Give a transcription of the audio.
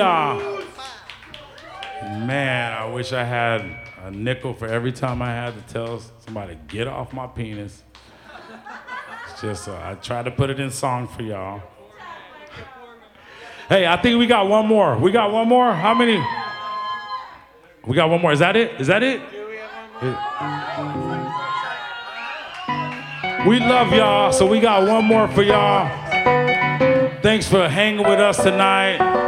y'all. Man, I wish I had a nickel for every time I had to tell somebody, get off my penis. It's just, I try to put it in song for y'all. Hey, I think we got one more. We got one more? How many? We got one more. Is that it? Is that it? We love y'all, so we got one more for y'all. Thanks for hanging with us tonight.